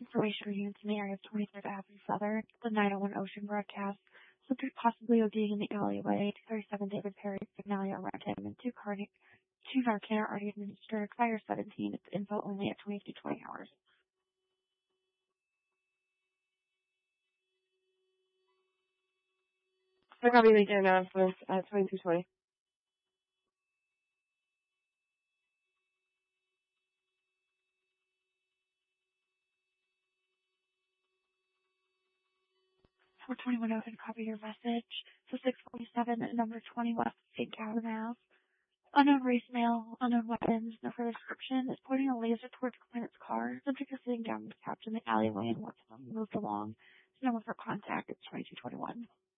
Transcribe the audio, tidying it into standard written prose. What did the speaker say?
information units in the area of 23rd Avenue Southern, the 901 Ocean broadcast. Subject possibly ODing in the alleyway. 237 David Perry, Magnalia around him, and two Narcan are already administered. Fire 17. It's info only at 22:20 hours. I copy the announcements at 22:20. Number 21 open, copy your message. So 647 at number 20 West St. Calvin Ave. Unknown race, male, unknown weapons, no further description. Is pointing a laser towards complainant's car. Subject is sitting down with the couch in the alleyway and wants to move along. The number for contact is 2221.